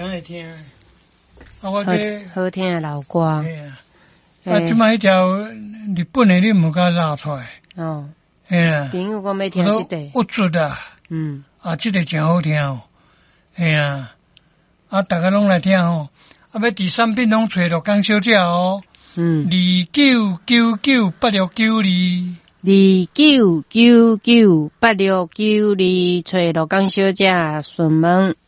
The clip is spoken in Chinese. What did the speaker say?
定会听。啊，我这好听的老歌。 嘿啊，啊，即摆迄条日本的你毋甲拉出来。 哦， 嘿啊， 朋友讲要听这个。 我出啊。啊，这个真好听哦。嘿啊，啊，大家拢来听哦。啊，要第三品拢找着江小姐哦。29998692。 29998692，找着江小姐询问。